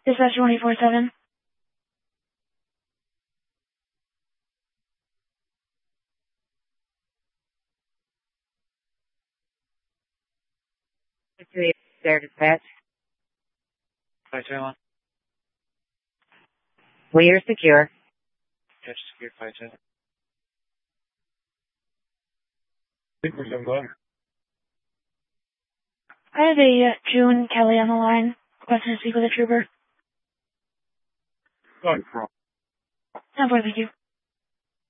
Dispatch 24/7. There, dispatch. 521. Clear, secure. Catch secure 521. Go. I have a June Kelly on the line. Requesting to speak with a trooper. Go. 10-4, thank you.